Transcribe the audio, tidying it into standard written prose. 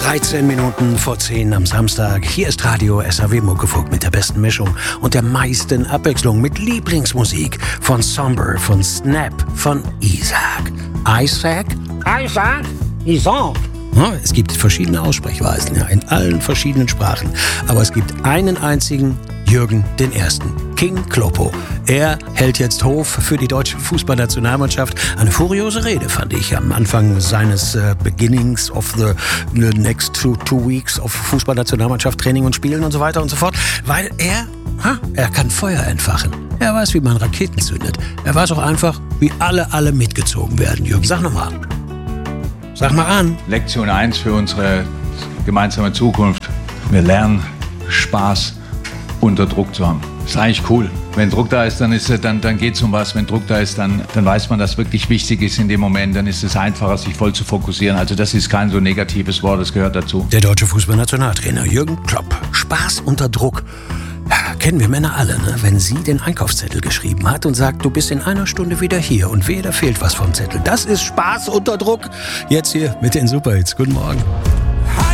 13 Minuten vor 10 am Samstag. Hier ist Radio SAW Muckefuck mit der besten Mischung und der meisten Abwechslung mit Lieblingsmusik von Somber, von Snap, von Isaac. Isaac? Isaac? Isaac? Ja, es gibt verschiedene Aussprechweisen, ja, in allen verschiedenen Sprachen. Aber es gibt einen einzigen Jürgen I., King Kloppo. Er hält jetzt Hof für die deutsche Fußballnationalmannschaft. Eine furiose Rede, fand ich, am Anfang seines Beginnings of the next two weeks of Fußballnationalmannschaft, Training und Spielen und so weiter und so fort. Weil er kann Feuer entfachen. Er weiß, wie man Raketen zündet. Er weiß auch einfach, wie alle mitgezogen werden. Jürgen, sag nochmal. Sag mal an. Lektion 1 für unsere gemeinsame Zukunft. Wir lernen, Spaß unter Druck zu haben. Das ist eigentlich cool. Wenn Druck da ist, dann geht es um was. Wenn Druck da ist, dann weiß man, dass wirklich wichtig ist in dem Moment. Dann ist es einfacher, sich voll zu fokussieren. Also das ist kein so negatives Wort, das gehört dazu. Der deutsche Fußballnationaltrainer Jürgen Klopp. Spaß unter Druck. Ja, kennen wir Männer alle, ne? Wenn sie den Einkaufszettel geschrieben hat und sagt, du bist in einer Stunde wieder hier und wehe, da fehlt was vom Zettel. Das ist Spaß unter Druck. Jetzt hier mit den Superhits. Guten Morgen.